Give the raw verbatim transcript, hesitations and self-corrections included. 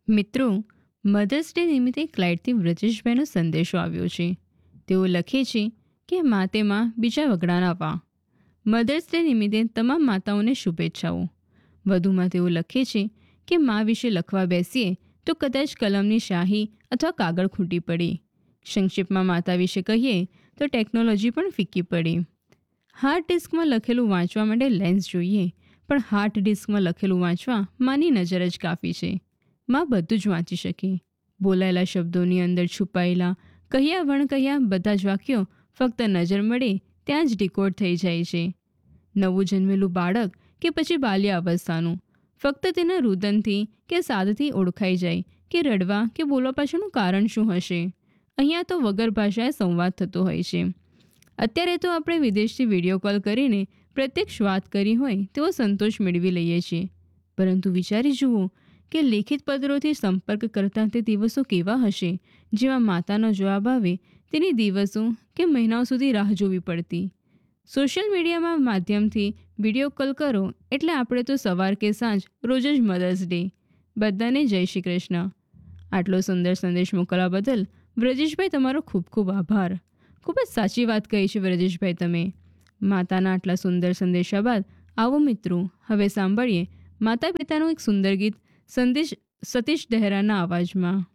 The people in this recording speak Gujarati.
મિત્રો, મધર્સ ડે નિમિત્તે ક્લાઇટથી વ્રજેશભાઈનો સંદેશો આવ્યો છે. તેઓ લખે છે કે માતે માં બીજા વગડાના વા. મધર્સ ડે નિમિત્તે તમામ માતાઓને શુભેચ્છાઓ. વધુમાં તેઓ લખે છે કે મા વિશે લખવા બેસીએ તો કદાચ કલમની શાહી અથવા કાગળ ખૂટી પડી. સંક્ષિપ્તમાં માતા વિશે કહીએ તો ટેકનોલોજી પણ ફીકી પડી. હાર્ડ ડિસ્કમાં લખેલું વાંચવા માટે લેન્સ જોઈએ, પણ હાર્ડ ડિસ્કમાં લખેલું વાંચવા માની નજર જ કાફી છે. માં બધું જ વાંચી શકે. બોલાયેલા શબ્દોની અંદર છુપાયેલા કહ્યા વણકહ્યા બધા જ વાક્યો ફક્ત નજર મળે ત્યાં જ ડિકોડ થઈ જાય છે. નવું જન્મેલું બાળક કે પછી બાલ્ય અવસ્થાનું ફક્ત તેના રુદનથી કે સાદથી ઓળખાઈ જાય કે રડવા કે બોલવા પાછળનું કારણ શું હશે. અહીંયા તો વગર ભાષાએ સંવાદ થતો હોય છે. અત્યારે તો આપણે વિદેશથી વિડીયો કોલ કરીને પ્રત્યક્ષ વાત કરી હોય તેવો સંતોષ મેળવી લઈએ છીએ, પરંતુ વિચારી જુઓ કે લેખિત પત્રોથી સંપર્ક કરતા તે દિવસો કેવા હશે, જેમાં માતાનો જવાબ આવે તેની દિવસો કે મહિનાઓ સુધી રાહ જોવી પડતી. સોશિયલ મીડિયામાં માધ્યમથી વિડીયો કોલ કરો એટલે આપણે તો સવાર કે સાંજ રોજ જ મધર્સ ડે. બધાને જય શ્રી કૃષ્ણ. આટલો સુંદર સંદેશ મોકલવા બદલ વ્રજેશભાઈ તમારો ખૂબ ખૂબ આભાર. ખૂબ જ સાચી વાત કહી છે વ્રજેશભાઈ તમે. માતાના આટલા સુંદર સંદેશા બાદ આવો મિત્રો હવે સાંભળીએ માતા પિતાનું એક સુંદર ગીત સંદેશ સતીશ દહેરાના અવાજમાં.